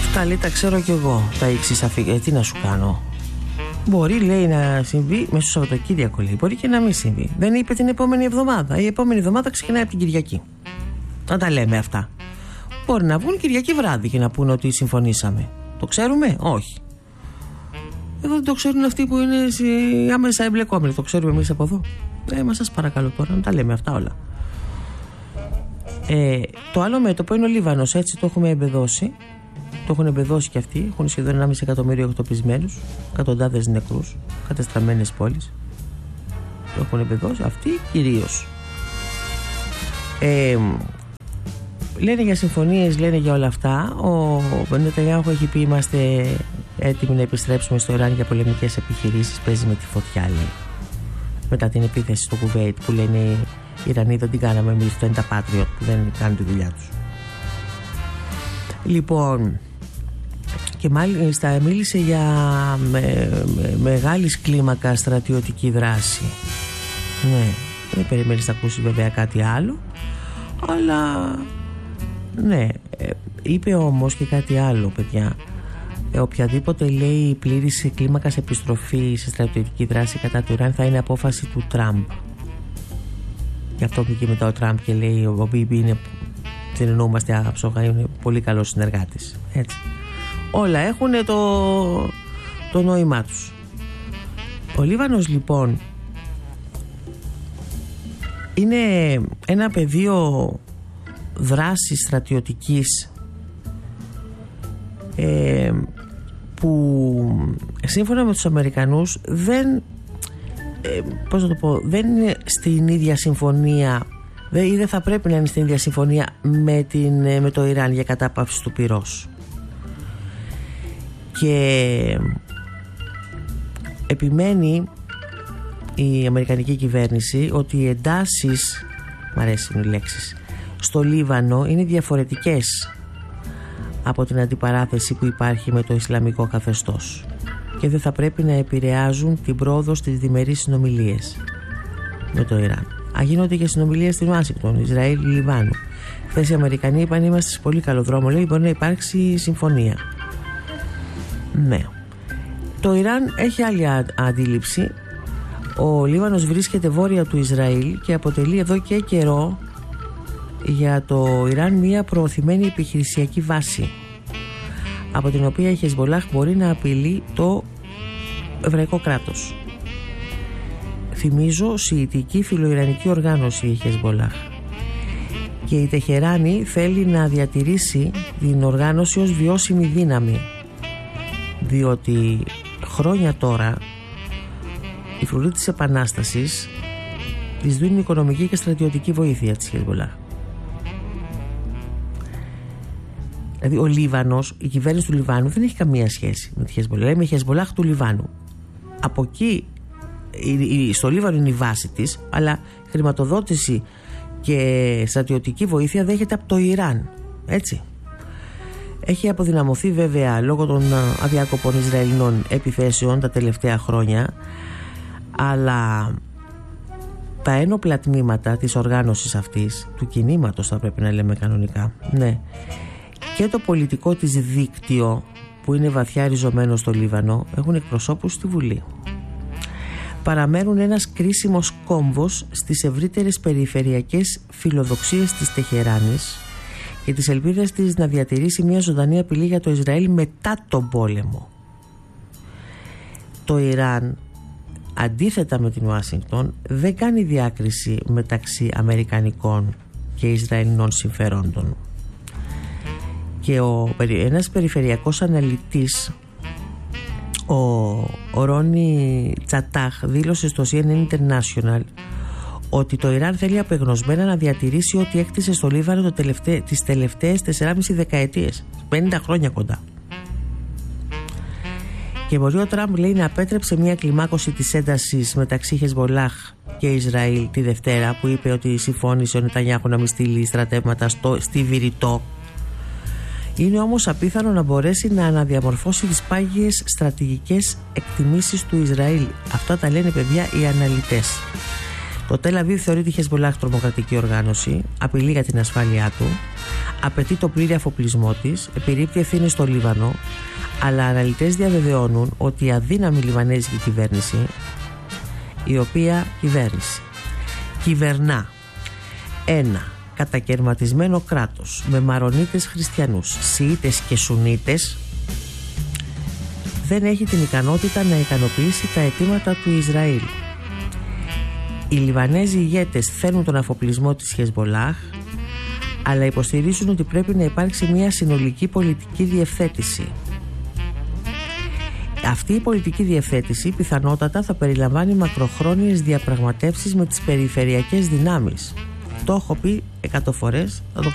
Καλή, τα ξέρω κι εγώ τα εξής τι να σου κάνω. Μπορεί, λέει, να συμβεί μέσα στο Σαββατοκύριακο, λέει. Μπορεί και να μην συμβεί. Δεν είπε την επόμενη εβδομάδα. Η επόμενη εβδομάδα ξεκινάει από την Κυριακή. Να τα λέμε αυτά. Μπορεί να βγουν Κυριακή βράδυ και να πούνε ότι συμφωνήσαμε. Το ξέρουμε? Όχι. Εδώ δεν το ξέρουν αυτοί που είναι άμεσα εμπλεκόμενοι. Το ξέρουμε εμείς από εδώ. Μα σας παρακαλώ τώρα να τα λέμε αυτά όλα. Το άλλο μέτωπο είναι ο Λίβανος. Έτσι το έχουμε εμπεδώσει. Το έχουν εμπεδώσει κι αυτοί. Έχουν σχεδόν 1,5 εκατομμύριο εκτοπισμένους, εκατοντάδες νεκρούς, κατεστραμμένες πόλεις. Το έχουν εμπεδώσει αυτοί κυρίως. Λένε για συμφωνίες, λένε για όλα αυτά. Ο Νετανιάχου έχει πει: είμαστε έτοιμοι να επιστρέψουμε στο Ιράν για πολεμικές επιχειρήσεις. Παίζει με τη φωτιά, λέει. Μετά την επίθεση στο Κουβέιτ που λένε οι Ιρανοί δεν την κάναμε εμείς, αυτό είναι τα Patriot που δεν κάνουν τη δουλειά τους. Λοιπόν, και μάλιστα μίλησε για μεγάλης κλίμακα στρατιωτική δράση. Ναι, δεν περιμένεις να ακούσει βέβαια κάτι άλλο, αλλά ναι, είπε όμως και κάτι άλλο, παιδιά. Οποιαδήποτε, λέει, πλήρης κλίμακας επιστροφή σε στρατιωτική δράση κατά του Ιράν θα είναι απόφαση του Τραμπ. Γι' αυτό πήγε μετά ο Τραμπ και λέει: ο Μπίμπι είναι, συνεννοούμαστε άψογα, είναι πολύ καλός συνεργάτης. Έτσι. Όλα έχουν το νόημά τους. Ο Λίβανος, λοιπόν, είναι ένα πεδίο δράσης στρατιωτικής που σύμφωνα με τους Αμερικανούς δεν είναι στην ίδια συμφωνία ή δεν θα πρέπει να είναι στην ίδια συμφωνία με το Ιράν για κατάπαυση του πυρός. Και επιμένει η αμερικανική κυβέρνηση ότι οι εντάσεις, μ' αρέσουν οι λέξεις, στο Λίβανο είναι διαφορετικές από την αντιπαράθεση που υπάρχει με το Ισλαμικό καθεστώς και δεν θα πρέπει να επηρεάζουν την πρόοδο στις διμερείς συνομιλίες με το Ιράν. Γίνονται και συνομιλίες στην Ουάσιγκτον, Ισραήλ, Λιβάνου. Χθες οι Αμερικανοί είπαν: είμαστε σε πολύ καλό δρόμο, λέει, μπορεί να υπάρξει συμφωνία. Ναι. Το Ιράν έχει άλλη αντίληψη. Ο Λίβανος βρίσκεται βόρεια του Ισραήλ και αποτελεί εδώ και καιρό για το Ιράν μια προωθημένη επιχειρησιακή βάση, από την οποία η Χεσμπολάχ μπορεί να απειλεί το εβραϊκό κράτος. Θυμίζω, σιητική φιλοϊρανική οργάνωση η Χεσμπολάχ, και η Τεχεράνη θέλει να διατηρήσει την οργάνωση ως βιώσιμη δύναμη, διότι χρόνια τώρα οι φρουροί της Επανάστασης της δίνουν οικονομική και στρατιωτική βοήθεια της Χεσμπολάχ. Δηλαδή ο Λίβανος, η κυβέρνηση του Λιβάνου δεν έχει καμία σχέση με τη Χεσμπολάχ. Λέμε Χεσμπολάχ του Λιβάνου. Από εκεί, στο Λίβανο είναι η βάση της, αλλά χρηματοδότηση και στρατιωτική βοήθεια δέχεται από το Ιράν. Έτσι. Έχει αποδυναμωθεί βέβαια λόγω των αδιάκοπων Ισραηλινών επιθέσεων τα τελευταία χρόνια, αλλά τα ένοπλα τμήματα της οργάνωσης αυτής, του κινήματος θα πρέπει να λέμε κανονικά, ναι, και το πολιτικό της δίκτυο που είναι βαθιά ριζωμένο στο Λίβανο έχουν εκπροσώπους στη Βουλή. Παραμένουν ένας κρίσιμος κόμβος στις ευρύτερες περιφερειακές φιλοδοξίες της Τεχεράνης και τις ελπίδες της να διατηρήσει μια ζωντανή απειλή για το Ισραήλ μετά τον πόλεμο. Το Ιράν, αντίθετα με την Ουάσιγκτον, δεν κάνει διάκριση μεταξύ αμερικανικών και Ισραηλινών συμφερόντων. Και ένας περιφερειακός αναλυτής, ο Ρόνι Τσατάχ, δήλωσε στο CNN International ότι το Ιράν θέλει απεγνωσμένα να διατηρήσει ό,τι έκτισε στο Λίβανο τις τελευταίες 4,5 δεκαετίες, 50 χρόνια κοντά. Και μπορεί ο Τραμπ, λέει, να απέτρεψε μια κλιμάκωση της έντασης μεταξύ Χεσμπολάχ και Ισραήλ τη Δευτέρα, που είπε ότι συμφώνησε ο Νετανιάχου να μην στείλει στρατεύματα στη Βηρητό. Είναι όμως απίθανο να μπορέσει να αναδιαμορφώσει τις πάγιες στρατηγικές εκτιμήσεις του Ισραήλ. Αυτά τα λένε, παιδιά, οι αναλυτές. Το Τελ Αβίβ θεωρεί τη Χεσμπολάχ τρομοκρατική οργάνωση, απειλή για την ασφάλειά του, απαιτεί το πλήρη αφοπλισμό της, επιρρύπτει ευθύνη στο Λίβανο, αλλά αναλυτές διαβεβαιώνουν ότι η αδύναμη λιβανέζικη κυβέρνηση, η οποία κυβερνά ένα κατακαιρματισμένο κράτος με μαρονίτες χριστιανούς, Σιήτες και Σουνίτες, δεν έχει την ικανότητα να ικανοποιήσει τα αιτήματα του Ισραήλ. Οι Λιβανέζοι ηγέτες θέλουν τον αφοπλισμό της Χεσμπολάχ, αλλά υποστηρίζουν ότι πρέπει να υπάρξει μια συνολική πολιτική διευθέτηση. Αυτή η πολιτική διευθέτηση πιθανότατα θα περιλαμβάνει μακροχρόνιες διαπραγματεύσεις με τις περιφερειακές δυνάμεις. Το έχω πει 100 φορές, θα το